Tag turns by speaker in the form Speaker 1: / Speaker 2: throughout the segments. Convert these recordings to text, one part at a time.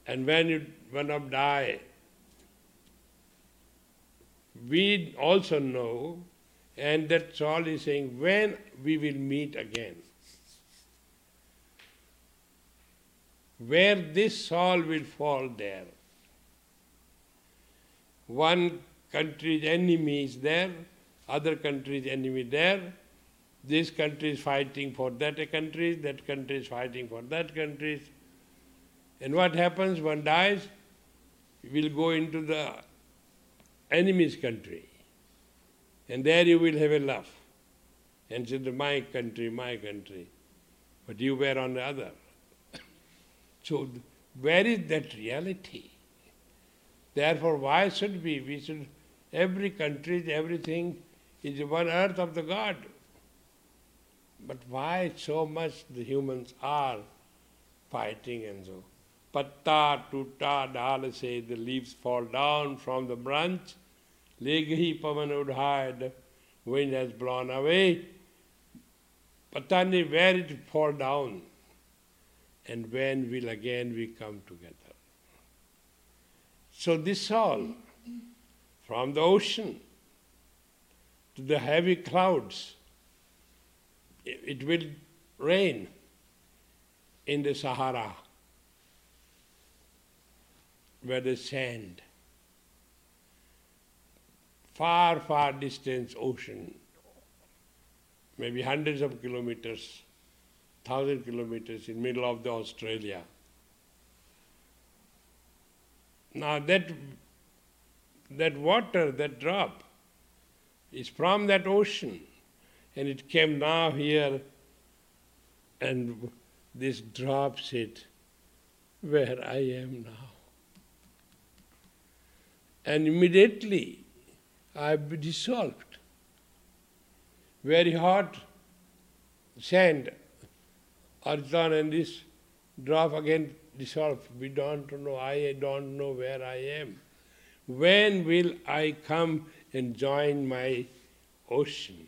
Speaker 1: And when one of die, we also know, and that soul is saying, when we will meet again. Where this soul will fall there. One country's enemy is there, other country's enemy there. This country is fighting for that country is fighting for that country. And what happens? One dies, will go into the enemy's country. And there you will have a laugh. And say, my country, my country. But you were on the other. So where is that reality? Therefore, why should we? We should, every country, everything is one earth of the God. But why so much the humans are fighting and so? Patta tutta dal se, the leaves fall down from the branch. Legahi pavan udhaya, the wind has blown away. Patani, where it fall down? And when will again we come together? So this all, from the ocean to the heavy clouds, it will rain in the Sahara, where the sand, far, far distance ocean, maybe hundreds of kilometers, 1,000 kilometers in middle of the Australia. Now that water, that drop, is from that ocean, and it came now here, and this drops it where I am now. And immediately I am dissolved. Very hot sand, earth, and this drop again dissolved. We don't know, I don't know where I am. When will I come and join my ocean?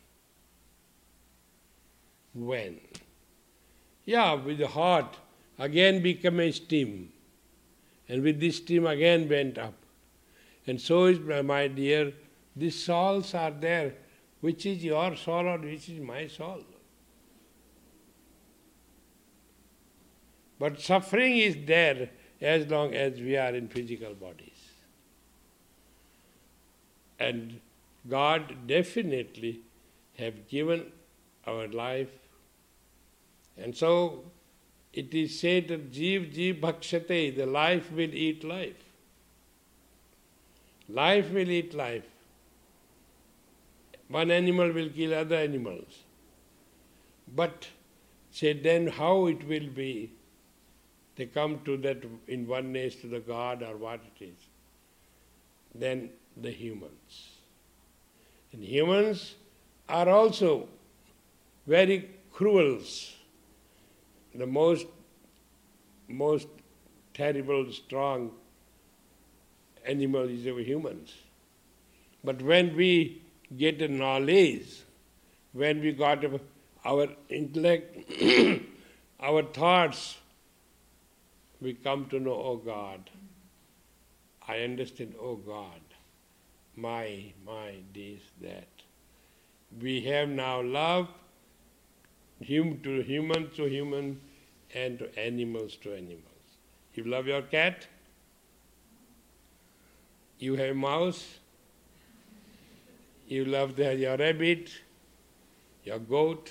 Speaker 1: When? Yeah, with the hot, again become a steam. And with this steam again went up. And so is, my dear, these souls are there. Which is your soul or which is my soul? But suffering is there as long as we are in physical bodies. And God definitely have given our life. And so it is said that Jeev Jeev Bhakshate, the life will eat life. Life will eat life. One animal will kill other animals. But say then how it will be? They come to that in oneness to the God or what it is. Then the humans. And humans are also very cruel. The most terrible, strong animal is our humans. But when we get a knowledge, when we got our intellect, our thoughts, we come to know, oh God, I understand, oh God, my, this, that. We have now love, human to human, and to animals to animals. You love your cat? You have a mouse? You love your rabbit, your goat.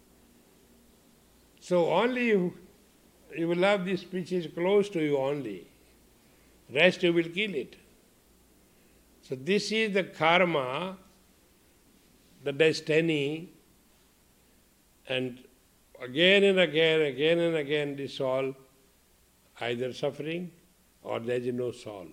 Speaker 1: So only you will love this species close to you only. Rest you will kill it. So this is the karma, the destiny, and again and again this soul either suffering or there is no soul.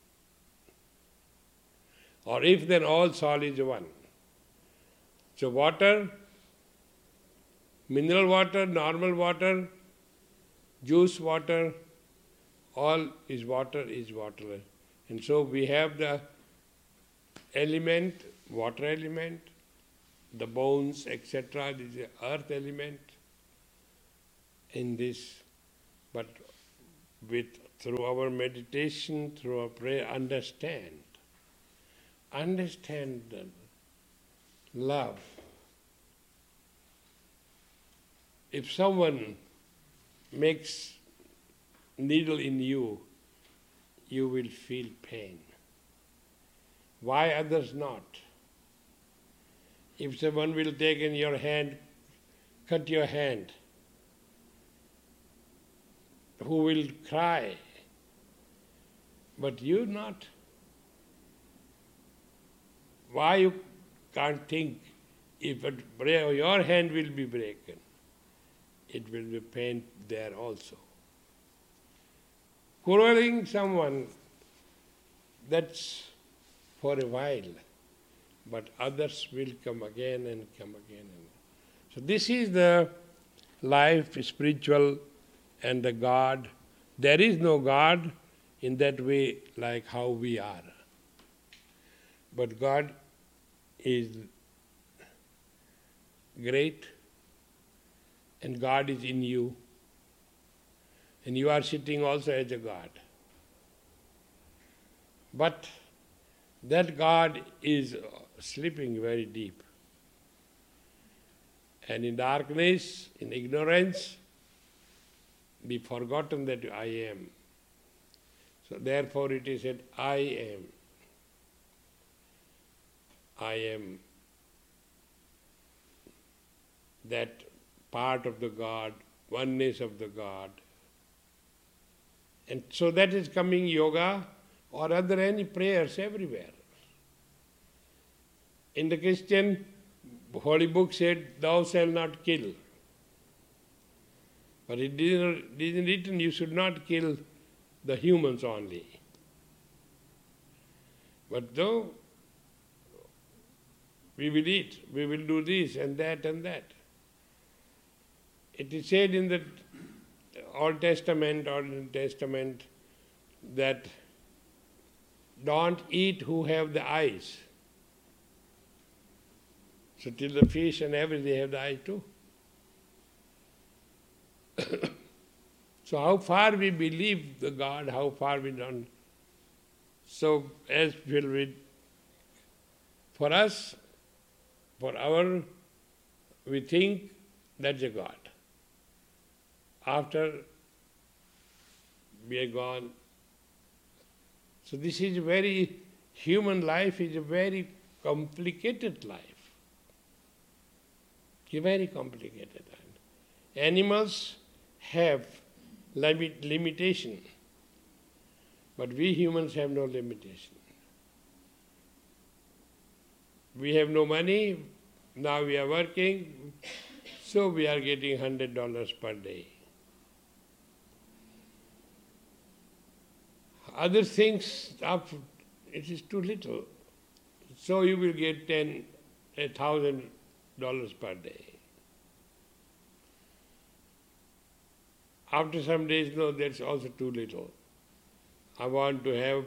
Speaker 1: Or if then all soul is one. So water, mineral water, normal water, juice water, all is water is water. And so we have the element, water element, the bones, etc., this is the earth element in this, but with through our meditation, through our prayer, understand the love. If someone makes needle in you, you will feel pain. Why others not? If someone will take in your hand, cut your hand, who will cry? But you not. Why you can't think if your hand will be broken, it will be pain there also. Quarreling someone, that's for a while, but others will come again and come again. So this is the life, spiritual, and the God. There is no God in that way like how we are. But God is great, and God is in you. And you are sitting also as a God. But that God is sleeping very deep. And in darkness, in ignorance, be forgotten that I am. So therefore it is said, I am. I am that part of the God, oneness of the God. And so that is coming yoga or other any prayers everywhere. In the Christian Holy Book said, thou shalt not kill. But it isn't written you should not kill the humans only. But though we will eat, we will do this and that and that. It is said in the Old Testament or New Testament that don't eat who have the eyes. So till the fish and everything, they have the eyes too. So how far we believe the God, how far we don't. So as will we, for us, we think that's a God. After we are gone. So this is human life is a very complicated life. It's a very complicated life. Animals have limitation, but we humans have no limitation. We have no money, now we are working, so we are getting $100 per day. Other things, it is too little. So you will get $1,000 per day. After some days, no, that's also too little. I want to have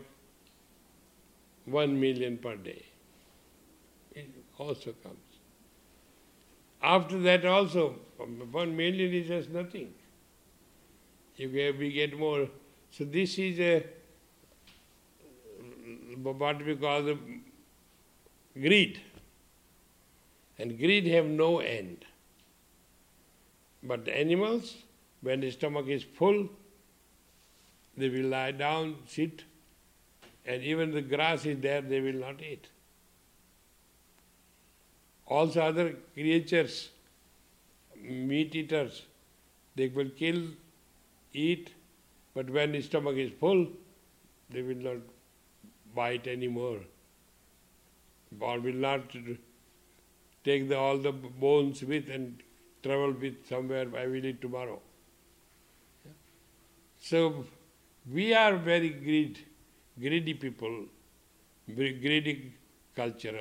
Speaker 1: 1 million per day. It also comes. After that also, 1 million is just nothing. We get more. So this is what we call the greed. And greed have no end. But the animals, when the stomach is full, they will lie down, sit, and even the grass is there, they will not eat. Also other creatures, meat eaters, they will kill, eat, but when the stomach is full, they will not bite anymore, or will not take all the bones with and travel with somewhere, I will eat tomorrow. So we are very greedy people, very greedy culture.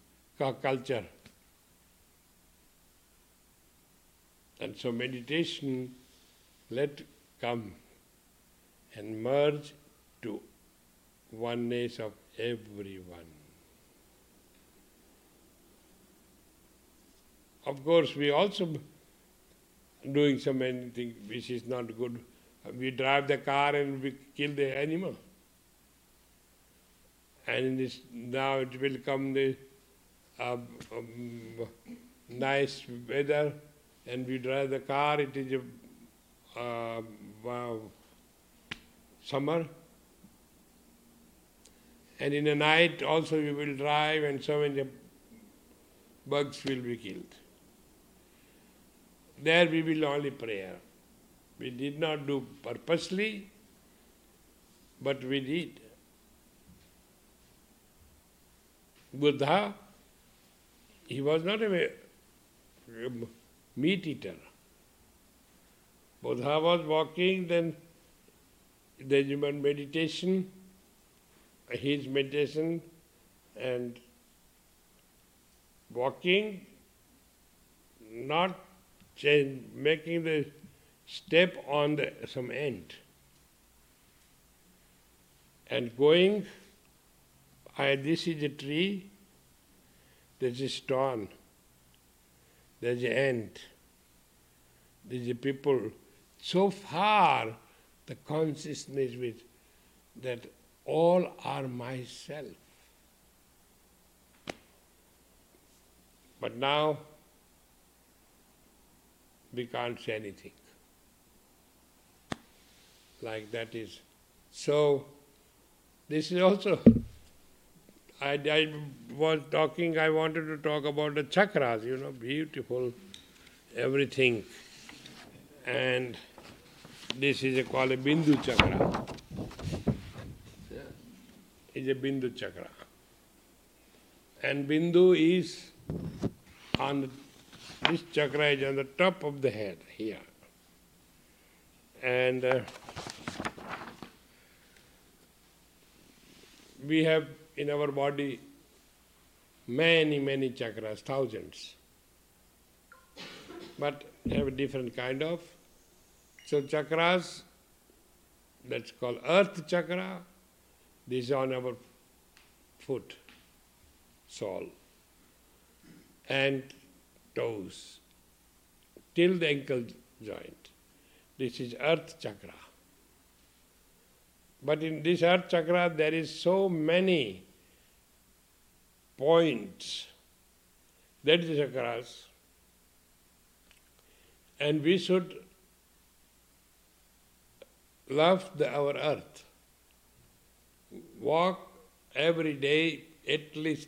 Speaker 1: And so meditation, let come and merge to oneness of everyone. Of course, we also doing so many things which is not good. We drive the car and we kill the animal. And in this, now it will come the nice weather and we drive the car, it is a summer. And in the night also we will drive and so many bugs will be killed. There we will only prayer. We did not do purposely, but we did. Buddha, he was not a meat eater. Buddha was walking, then the human meditation, his meditation and walking, not making the step on some ant. And going, this is a tree, there's a stone, there's an ant, there's a people. So far, the consciousness with that all are myself. But now, we can't say anything. Like that is. So, this is also, I was talking, I wanted to talk about the chakras, beautiful, everything. And this is called a Bindu chakra. It's a Bindu chakra. And Bindu is on this chakra is on the top of the head here. And we have in our body many, many chakras, thousands. But have a different kind of. So chakras, that's called earth chakra. This is on our foot, sole, and toes, till the ankle joint. This is earth chakra. But in this earth chakra, there is so many points. That is the chakras. And we should love our earth. Walk every day at least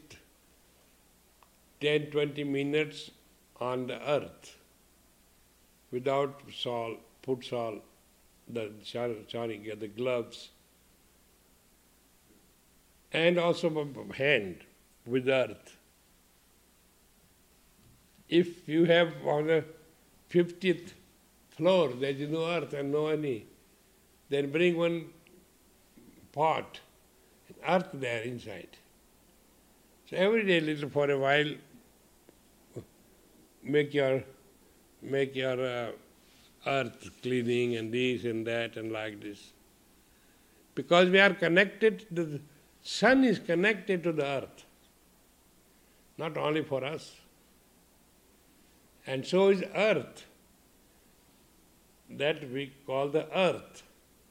Speaker 1: 10-20 minutes on the earth without salt, put salt, the gloves, and also hand with earth. If you have on the 50th floor, there is no earth and no any, then bring one pot, earth there inside. So every day, little for a while, make your earth cleaning and this and that and like this. Because we are connected, the sun is connected to the earth, not only for us. And so is earth, that we call the earth,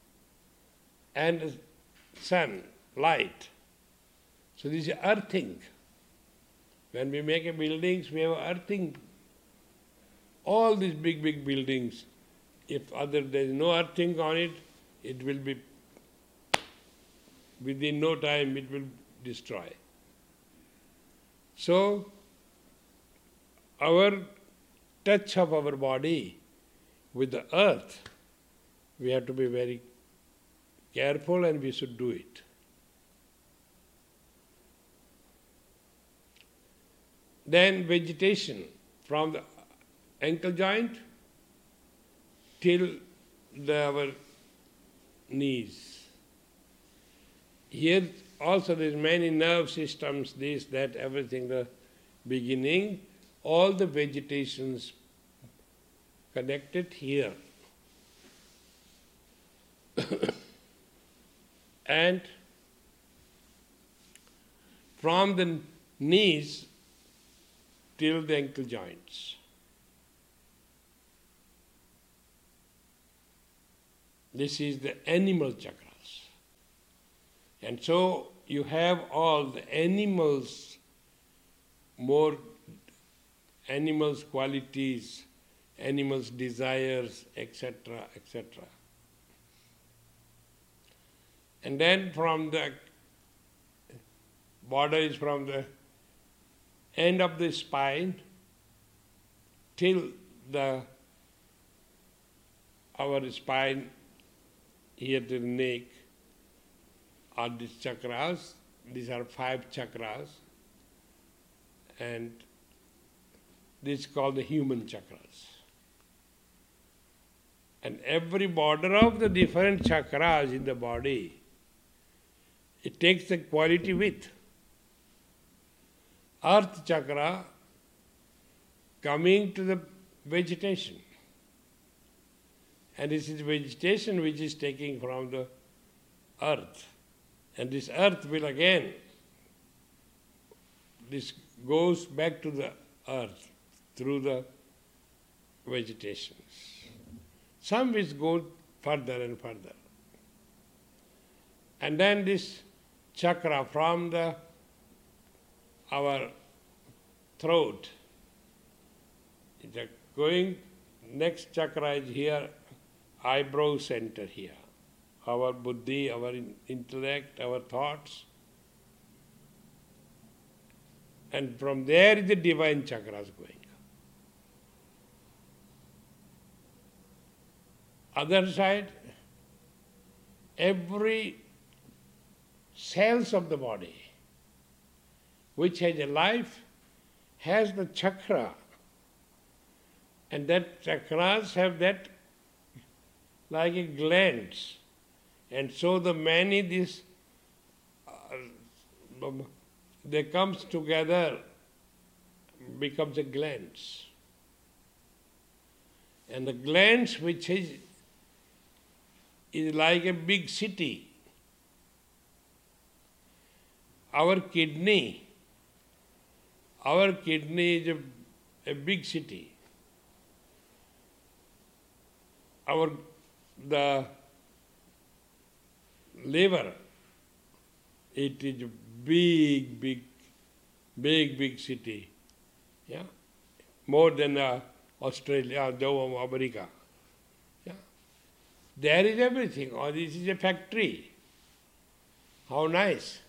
Speaker 1: and sun, light. So this is earthing. When we make a buildings, we have earthing. All these big, big buildings, if there is no earthing on it, it will be, within no time, it will destroy. So, our touch of our body with the earth, we have to be very careful and we should do it. Then vegetation from the ankle joint till our knees. Here also there is many nerve systems, this, that, everything, the beginning, all the vegetations connected here. And from the knees till the ankle joints. This is the animal chakras. And so you have all the animals, more animals' qualities, animals' desires, etc., etc. And then from the border is from the end of the spine till our spine here to the neck are these chakras. These are 5 chakras, and this is called the human chakras. And every border of the different chakras in the body, it takes the quality with. Earth chakra coming to the vegetation. And this is vegetation which is taking from the earth. And this earth will again, this goes back to the earth through the vegetations. Some which go further and further. And then this chakra from our throat, going, next chakra is here, eyebrow center here. Our buddhi, our intellect, our thoughts. And from there is the divine chakras going. Other side, every cells of the body which has a life has the chakra, and that chakras have that like a glands, and so the many this they comes together, becomes a glands, and the glands which is like a big city. Our kidney is a big city. The liver, it is a big city. Yeah? More than Australia, America. Yeah? There is everything. Oh, this is a factory. How nice.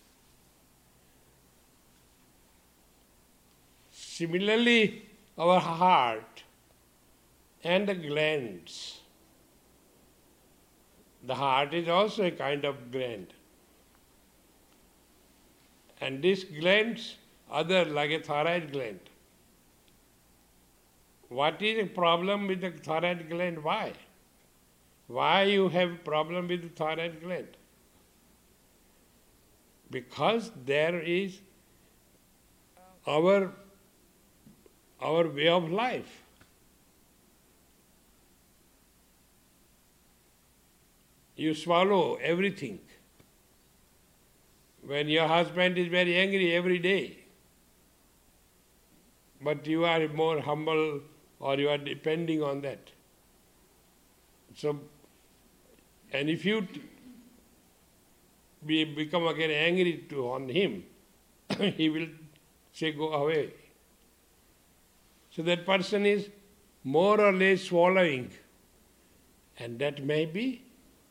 Speaker 1: Similarly, our heart and the glands. The heart is also a kind of gland. And these glands, other like a thyroid gland. What is the problem with the thyroid gland? Why? Why you have problem with the thyroid gland? Because there is our way of life. You swallow everything. When your husband is very angry every day, but you are more humble or you are depending on that. So, and if you become again angry on him, he will say, go away. So that person is more or less swallowing, and that may be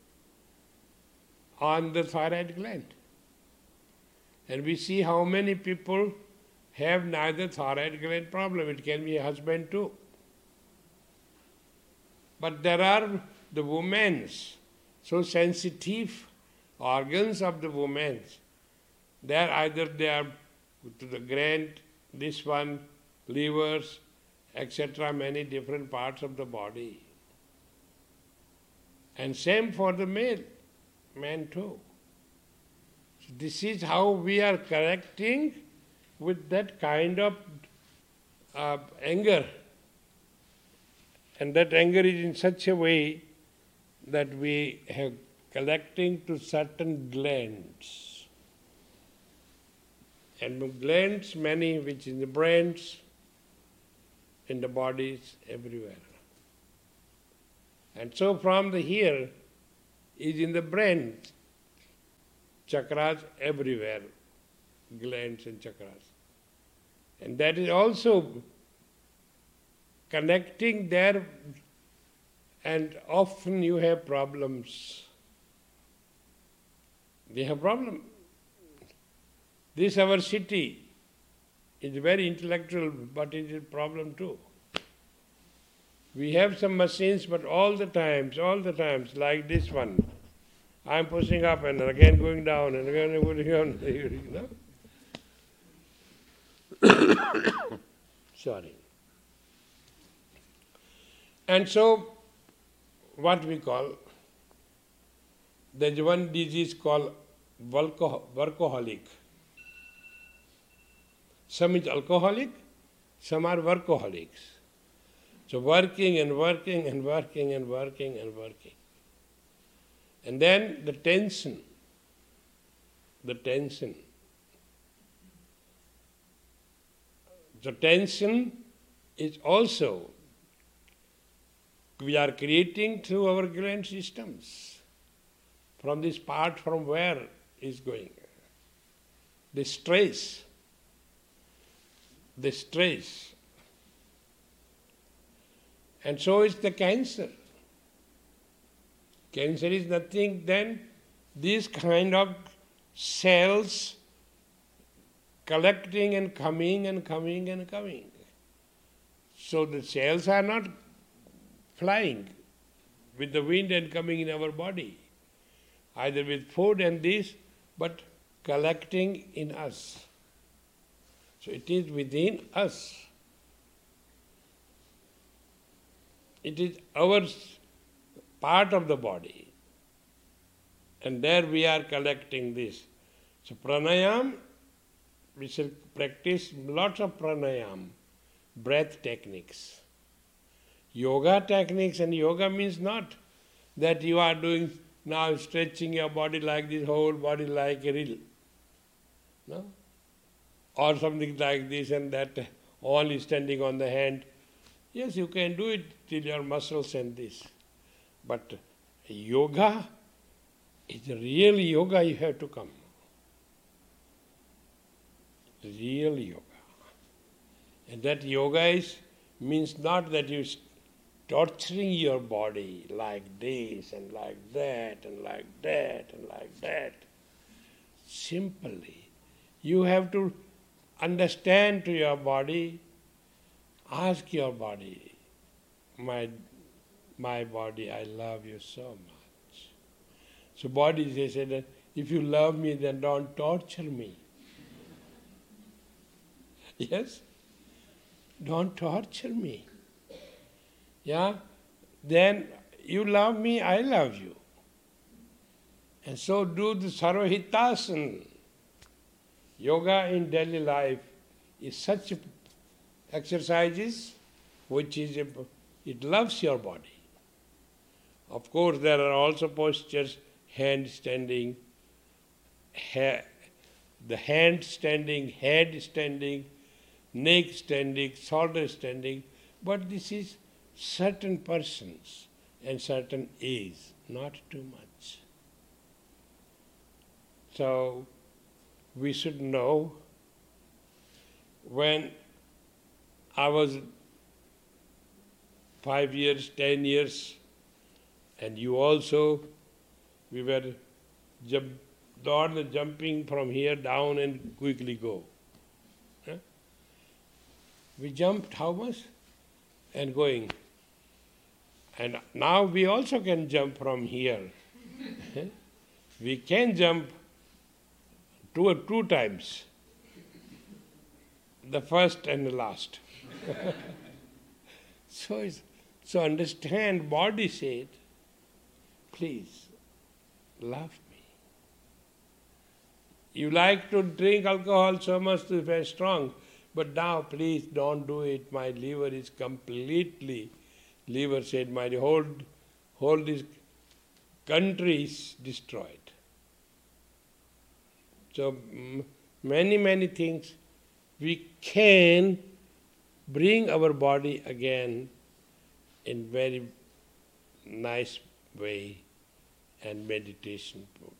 Speaker 1: on the thyroid gland. And we see how many people have neither thyroid gland problem. It can be a husband too. But there are the women's, so sensitive organs of the women's. They are to the gland, this one, livers, etc., many different parts of the body. And same for the man too. So this is how we are correcting with that kind of anger. And that anger is in such a way that we have collecting to certain glands. And the glands, many which in the brains, in the bodies, everywhere. And so from the here, is in the brain. Chakras everywhere, glands and chakras. And that is also connecting there, and often you have problems. They have problem. This our city is very intellectual, but it is a problem too. We have some machines, but all the times, like this one, I am pushing up and again going down and again going down, you know. Sorry. And so, what we call, there's one disease called workaholic. Some is alcoholic, some are workaholics. So working and working and working and working and working. And then the tension. So tension is also, we are creating through our gland systems. From this part from where is going. The stress. And so is the cancer. Cancer is nothing then these kind of cells collecting and coming and coming and coming. So the cells are not flying with the wind and coming in our body, either with food and this, but collecting in us. So it is within us. It is our part of the body. And there we are collecting this. So pranayam, we shall practice lots of pranayam, breath techniques. Yoga techniques, and yoga means not that you are doing now stretching your body like this, whole body like a reel. No? Or something like this and that, only standing on the hand. Yes, you can do it till your muscles and this. But yoga is real yoga, you have to come. Real yoga. And that yoga means not that you torturing your body like this and like that and like that and like that. Simply, you have to understand to your body, ask your body, my body, I love you so much. So body, they said, if you love me, then don't torture me. Yes? Don't torture me. Yeah? Then you love me, I love you. And so do the Sarvahitasana. Yoga in daily life is such exercises which is, it loves your body. Of course, there are also postures, hand standing, the hand standing, head standing, neck standing, shoulder standing, but this is certain persons and certain age, not too much. So, we should know, when I was 5 years, 10 years, and you also, we were jumping from here down and quickly go. We jumped how much? And going. And now we also can jump from here. We can jump two times. The first and the last. So understand, body said, please, love me. You like to drink alcohol so much, it's very strong, but now please don't do it. My liver is completely, liver said, my whole this country is destroyed. So many things we can bring our body again in very nice way and meditation program.